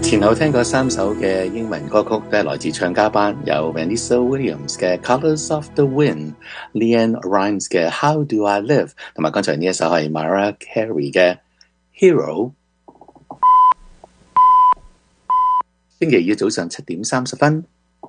前後聽過3首嘅英文歌曲，都係來自唱家班，有 Vanessa Williams 嘅 Colors of the Wind、Leanne Rimes 嘅 How Do I Live， 同埋剛才呢一首係 Mariah Carey 嘅 Hero。星期二早上7點30分，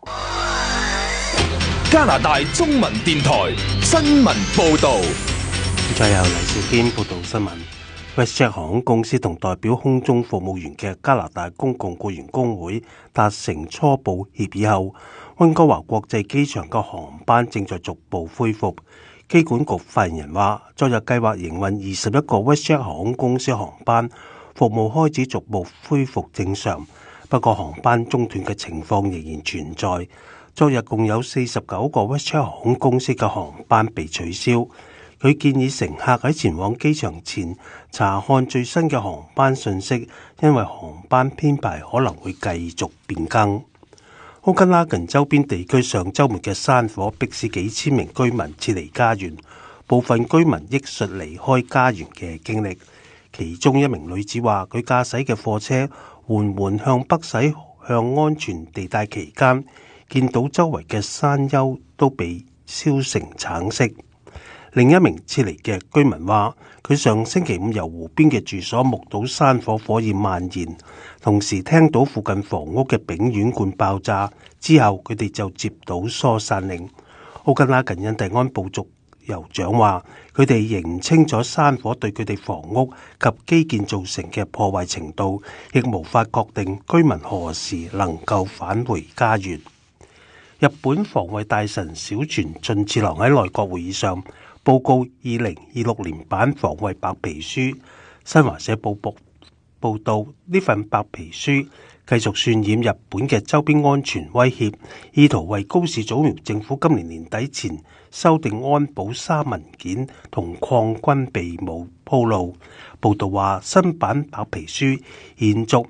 加拿大中文電台新聞報道。 再由黎兆堅報道新聞。WestJet 航空公司同代表空中服務員嘅加拿大公共僱員工會達成初步協議後，溫哥華國際機場嘅航班正在逐步恢復。機管局發言人話，昨日計劃營運21個 WestJet 航空公司航班，服務開始逐步恢復正常，不過航班中斷嘅情況仍然存在。昨日共有49個 WestJet 航空公司嘅航班被取消。佢建議乘客喺前往機場前查看最新嘅航班信息，因為航班編排可能會繼續變更。奧根拉根周邊地區上週末嘅山火迫使幾千名居民撤離家園，部分居民憶述離開家園嘅經歷。其中一名女子話，佢駕駛嘅貨車緩緩向北駛向安全地帶期間，見到周圍嘅山丘都被燒成橙色。另一名撤離嘅居民話，佢上星期五由湖邊嘅住所目睹山火火焰蔓延，同時聽到附近房屋嘅丙烷罐爆炸，之後佢哋就接到疏散令。奧根拉近印第安部族酋長話，佢哋認清楚山火對佢哋房屋及基建造成嘅破壞程度，亦無法確定居民何時能夠返回家園。日本防衛大臣小泉進次郎喺內閣會議上報告2026年版防衛白皮書。新華社報道，呢份白皮書繼續渲染日本嘅周邊安全威脅，意圖為高市早苗政府今年年底前修訂安保3文件同擴軍備武鋪路。報道話，新版白皮書延續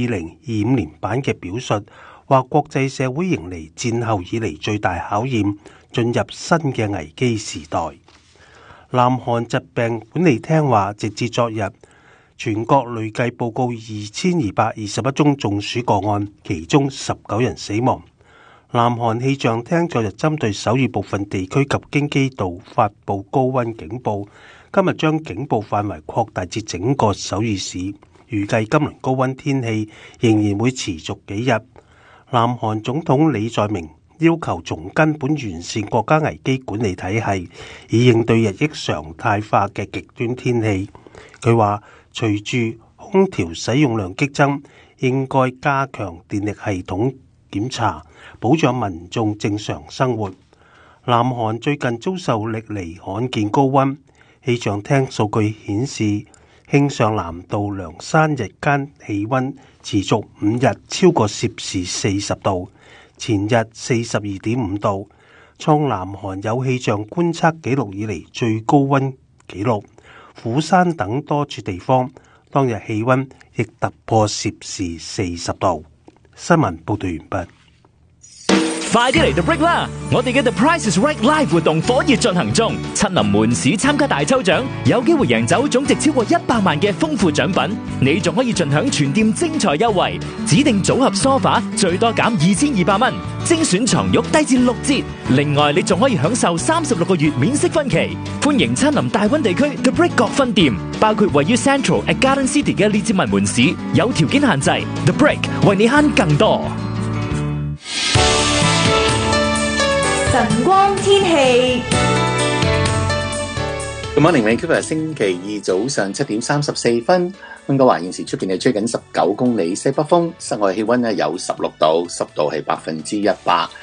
2025年版嘅表述，話國際社會迎嚟戰後以嚟最大考驗，進入新嘅危機時代。南韓疾病管理廳話，直至昨日，全國累計報告2221宗中暑個案，其中19人死亡。南韓氣象廳昨日針對首爾部分地區及京畿道發布高溫警報，今日將警報範圍擴大至整個首爾市，預計今輪高溫天氣仍然會持續幾日。南韓總統李在明要求從根本完善國家危機管理體系，以應對日益常態化嘅極端天氣。佢話，隨住空調使用量激增，應該加強電力系統檢查，保障民眾正常生活。南韓最近遭受歷嚟罕見高溫，氣象廳數據顯示，慶尚南道梁山日間氣溫持續5日超過攝氏40度，前日42.5度，創南韓有氣象觀測紀錄以嚟最高溫紀錄。釜山等多處地方當日氣溫亦突破攝氏40度。新聞報道完畢。 快啲嚟 The Break 啦！我哋嘅 The Price is Right Live 活動火熱進行中，親臨門市參加大抽獎，有機會贏走總值超過100萬嘅豐富獎品。你仲可以盡享全店精彩優惠，指定組合梳化最多減2200蚊，精選床褥低至6折。另外，你仲可以享受36個月免息分期。歡迎親臨大溫地區 The Break 各分店，包括位於 Central at Garden City 嘅列治文門市，有條件限制。The Break 為你慳更多。 晨光天氣。 Good morning， Vancouver， 星期二早上7點34分。溫哥華現時出邊係吹緊19公里西北風，室外氣溫有16度，濕度係100%。